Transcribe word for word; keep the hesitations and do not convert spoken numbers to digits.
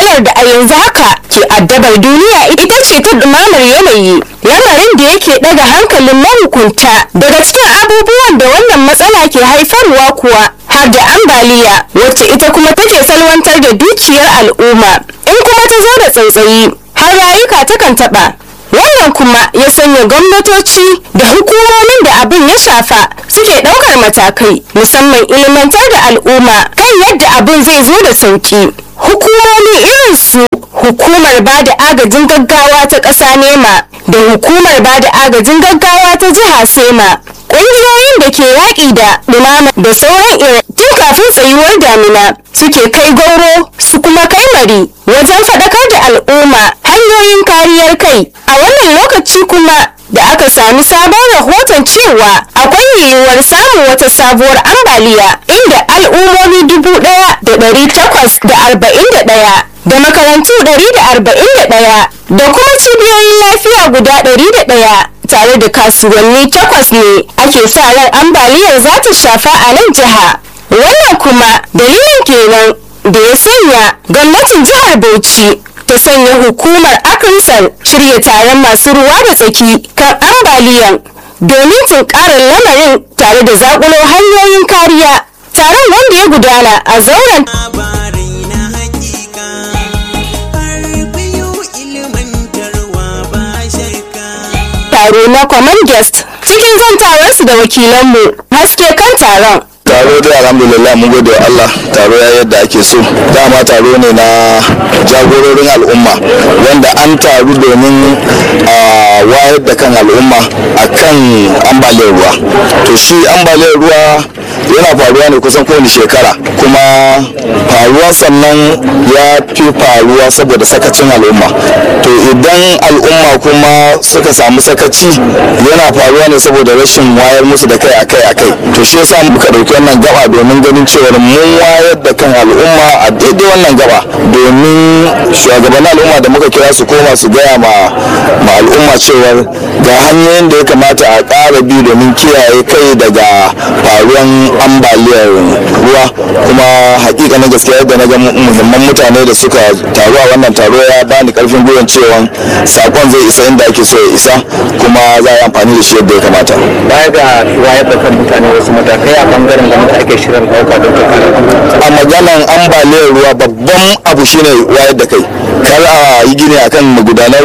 matsalar da a yanzu haka ke addabar duniya ita ce ta ɗumamar yanayi, lamarin da yake ɗaga hankalin mahukunta. Daga cikin abubuwan da wannan matsala ke haifarwa kuwa har da ambaliya, wacce ita kuma take salwantar da dukiyar al'umma, in kuma ta zo da tsautsayi har rayuka takan taɓa. Wannan kuma ya sanya gwamnatoci da hukumomin da abin ya shafa suke ɗaukar matakai, musamman ilmantar da al'umma kan yadda abin zai zo da sauki. Hukumomi irin su hukumar ba da agajin gaggawa ta ƙasa nema da hukumar ba da agajin gaggawa ta jiha sema, ƙungiyoyin da ke yaƙi da ɗumama da sauran irin tun kafin tsayuwar damina suke kai gauro su kuma kai mari wajen faɗakar da al'umma hanyoyin kariyar kai. A wannan lokaci kuma da aka sami sabon rahoton cewa akwai yiwuwar samun wata sabuwar ambaliya inda al'ummomi dubu ɗaya da ɗari takwas da arba'in da ɗaya da makarantu ɗari da arba'in da ɗaya da kuma cibiyoyin lafiya guda ɗari da ɗaya tare da kasuwanni takwas ne ake sa ran ambaliyar za ta shafa a nan jiha. Wannan kuma dalilin kenan da ya sanya gwamnatin jihar Bauchi ta sanya hukumar Akrisal shirya taron masu ruwa da tsaki kan ambaliyan domin tunkarar lamarin tare da zakulo hanyoyin kariya. Taron wanda ya gudana a zauren taro na common guest cikin zantawarsu da wakilanmu haske kan taron. Taro dai alhamdulillah mun gode wa Allah, taro ya yadda ake so. Dama taro ne na jagororin al'umma wanda an taru domin a wayar da kan al'umma akan ambaliyar ruwa. To shi ambaliyar ruwa yana faruwa ne kusan kowane shekara, kuma faruwan sannan ya fi faruwa saboda sakacin al'umma. To idan al'umma kuma suka samu sakaci yana faruwa ne saboda rashin wayar musu da kai akai akai. To shi yasa muka dauki wannan gaba domin ganin cewa mun wayar da kan al'umma a daidai wannan gaba, domin shugabannin al'umma da muka kira su koma su gaya ma ma al'umma cewa ga hanyoyin da ya kamata a ƙara bi domin kiyaye kai daga faruwan ambaliyar ruwa. Kuma hakika na gaskiya yadda na ga muhimman mutane da suka taru a wannan taro ya bani karfin gwiwan cewa sakon zai isa inda ake so ya isa, kuma za a yi amfani da shi yadda ya kamata. Baya ga wayar da kan mutane, wasu matakai a bangaren da ake shirin ɗauka don a maganan ambaliyar ruwa babban abu shine wayar da kai, kar a yi gini akan magudanar